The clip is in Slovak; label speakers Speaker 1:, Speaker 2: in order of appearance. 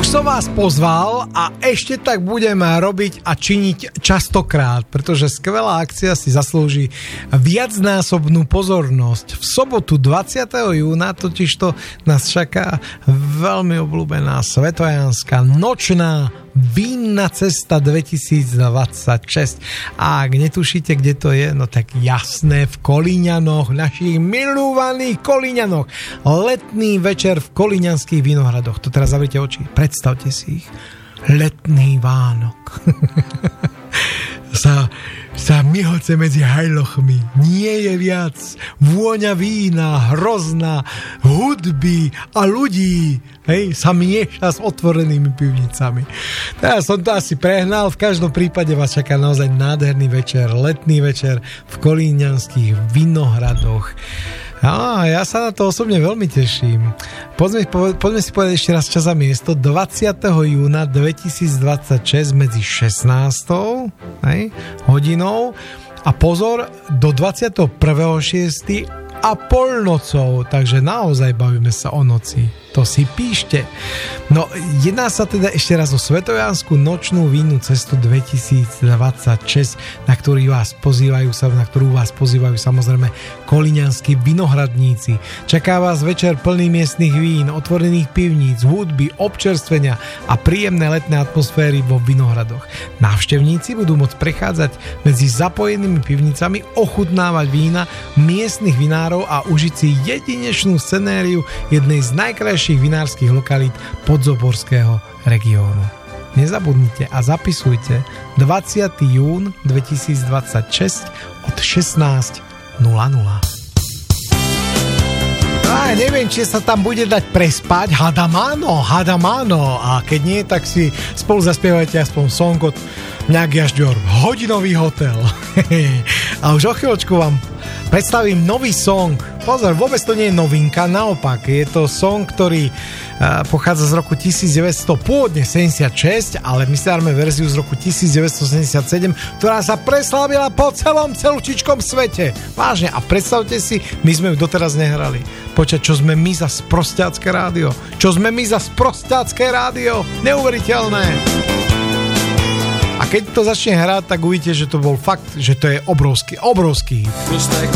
Speaker 1: Už som vás pozval a ešte tak budem robiť a činiť častokrát, pretože skvelá akcia si zaslúži viacnásobnú pozornosť. V sobotu 20. júna totižto nás čaká veľmi obľúbená svetojanská nočná Vínna cesta 2026. A ak netušíte, kde to je, no tak jasné, v Kolíňanoch, našich milúvaných Kolíňanoch. Letný večer v Kolíňanských Vinohradoch. To teraz zavrite oči, predstavte si ich. Letný Vánok. sa myhoce medzi hajlochmi. Nie je viac. Vôňa vína, hrozná, hudby a ľudí, hej, sa mieša s otvorenými pivnicami. Teraz som to asi prehnal. V každom prípade vás čaká naozaj nádherný večer, letný večer v Kolíňanských Vinohradoch. A ja sa na to osobne veľmi teším. Poďme si povedať ešte raz čas a miesto. 20. júna 2026 medzi 16. hodinou a pozor, do 21.6. a polnocou, takže naozaj bavíme sa o noci. To si píšte. No, jedná sa teda ešte raz o svetojanskú nočnú vínu cestu 2026, na ktorú vás pozývajú samozrejme kolíňanskí vinohradníci. Čaká vás večer plný miestnych vín, otvorených pivníc, hudby, občerstvenia a príjemné letné atmosféry vo vinohradoch. Návštevníci budú môcť prechádzať medzi zapojenými pivnicami, ochutnávať vína miestnych vinárov a užiť si jedinečnú scenériu jednej z najkrajších vinárskych lokalít podzoborského regiónu. Nezabudnite a zapisujte 20. jún 2026 od 16:00. Neviem, či sa tam bude dať prespať. Hádam áno. A keď nie, tak si spolu zaspievajte aspoň song od Mňa Jažďor, Hodinový hotel. A už o chvíľočku vám predstavím nový song. Pozor, vôbec to nie je novinka, naopak, je to song, ktorý pochádza z roku 1900, pôvodne 76, ale my si dáme verziu z roku 1977, ktorá sa preslávila po celom celúčičkom svete. Vážne, a predstavte si, my sme ju doteraz nehrali. Počať, čo sme my za sprosťácké rádio? Neuveriteľné. A keď to začne hrať, tak uvidíte, že to bol fakt, že to je obrovský hit.